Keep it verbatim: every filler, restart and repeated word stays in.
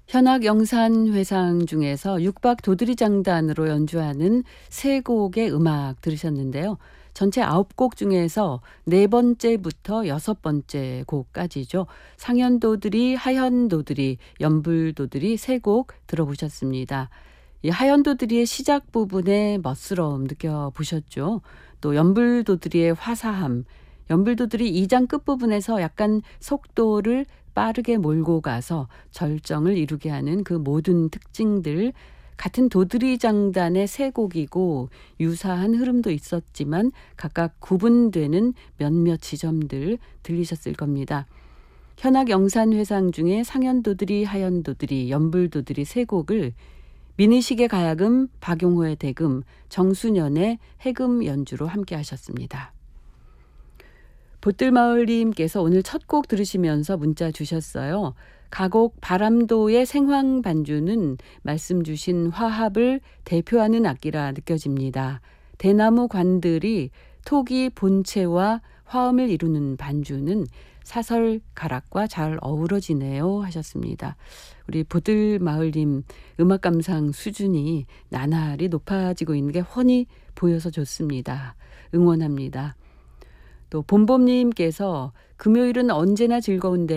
현악 영산회상 중에서 육박 도드리장단으로 연주하는 세 곡의 음악 들으셨는데요. 전체 아홉 곡 중에서 네 번째부터 여섯 번째 곡까지죠. 상현도드리, 하현도드리, 연불도드리 세 곡 들어보셨습니다. 이 하현도드리의 시작 부분의 멋스러움 느껴보셨죠? 또 연불도드리의 화사함, 연불도들이 이 장 끝부분에서 약간 속도를 빠르게 몰고 가서 절정을 이루게 하는 그 모든 특징들, 같은 도드리 장단의 세 곡이고 유사한 흐름도 있었지만 각각 구분되는 몇몇 지점들 들리셨을 겁니다. 현악 영산회상 중에 상현도드리, 하현도드리, 연불도드리 세 곡을 민의식의 가야금, 박용호의 대금, 정수년의 해금 연주로 함께 하셨습니다. 보뜰마을님께서 오늘 첫 곡 들으시면서 문자 주셨어요. 가곡 바람도의 생황 반주는 말씀 주신 화합을 대표하는 악기라 느껴집니다. 대나무 관들이 토기 본체와 화음을 이루는 반주는 사설 가락과 잘 어우러지네요 하셨습니다. 우리 보뜰마을님 음악 감상 수준이 나날이 높아지고 있는 게 훤히 보여서 좋습니다. 응원합니다. 또 봄봄님께서 금요일은 언제나 즐거운데